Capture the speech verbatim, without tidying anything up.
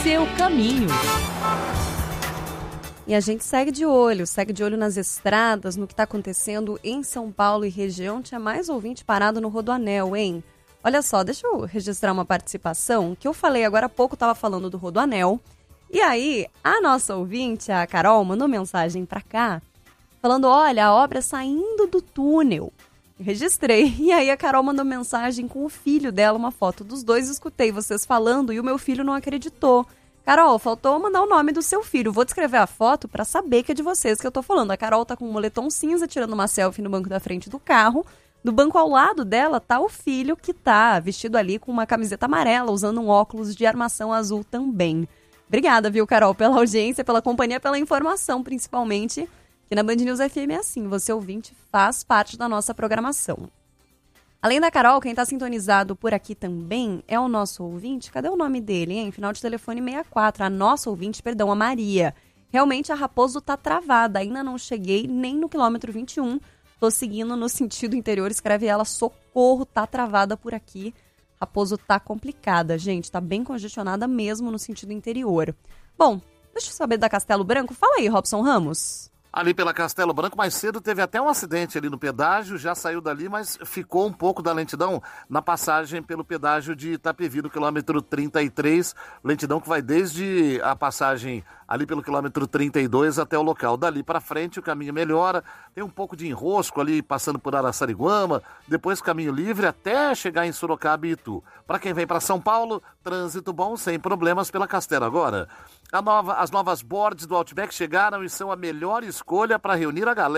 seu caminho. E a gente segue de olho, segue de olho nas estradas, no que está acontecendo em São Paulo e região. Tinha mais ouvinte parado no Rodoanel, hein? Olha só, deixa eu registrar uma participação, que eu falei agora há pouco, estava falando do Rodoanel. E aí, a nossa ouvinte, a Carol, mandou mensagem para cá, falando, olha, a obra saindo do túnel. Eu registrei. E aí a Carol mandou mensagem com o filho dela, uma foto dos dois. Escutei vocês falando e o meu filho não acreditou. Carol, faltou mandar o nome do seu filho. Vou descrever a foto pra saber que é de vocês que eu tô falando. A Carol tá com um moletom cinza, tirando uma selfie no banco da frente do carro. No banco ao lado dela tá o filho que tá vestido ali com uma camiseta amarela, usando um óculos de armação azul também. Obrigada, viu, Carol, pela audiência, pela companhia, pela informação, principalmente, que na Band News F M é assim, você ouvinte faz parte da nossa programação. Além da Carol, quem está sintonizado por aqui também é o nosso ouvinte. Cadê o nome dele, hein? Final de telefone sessenta e quatro. A nossa ouvinte, perdão, a Maria. Realmente a Raposo tá travada. Ainda não cheguei nem no quilômetro vinte e um. Tô seguindo no sentido interior. Escreve ela, socorro, tá travada por aqui. Raposo tá complicada, gente. Tá bem congestionada mesmo no sentido interior. Bom, deixa eu saber da Castelo Branco. Fala aí, Robson Ramos. Ali pela Castelo Branco, mais cedo teve até um acidente ali no pedágio, já saiu dali, mas ficou um pouco da lentidão na passagem pelo pedágio de Itapevi, no quilômetro trinta e três, lentidão que vai desde a passagem ali pelo quilômetro trinta e dois até o local. Dali para frente o caminho melhora, tem um pouco de enrosco ali passando por Araçariguama, depois caminho livre até chegar em Sorocaba e Itu. Para quem vem para São Paulo, trânsito bom, sem problemas pela Castelo agora. A nova, as novas boards do Outback chegaram e são a melhor escolha para reunir a galera.